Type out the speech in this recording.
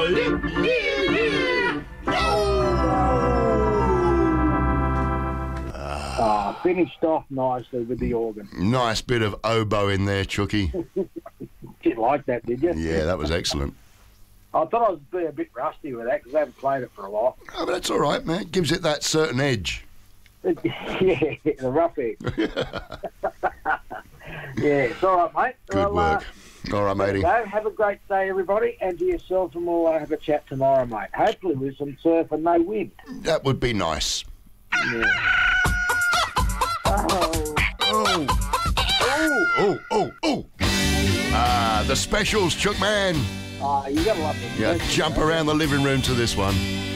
Finished off nicely with the organ. Nice bit of oboe in there, Chucky. Didn't like that, did you? Yeah, that was excellent. I thought I was being a bit rusty with that because I haven't played it for a while. Oh, but that's all right, man. Gives it that certain edge. Yeah, the rough edge. Yeah, it's all right, mate. Good work. All right, matey. Have a great day, everybody, and to yourselves, and we'll have a chat tomorrow, mate. Hopefully with some surf and no wind. That would be nice. Yeah. Oh. The specials, Chuck man. You gotta love it. Yeah, jump around the living room to this one.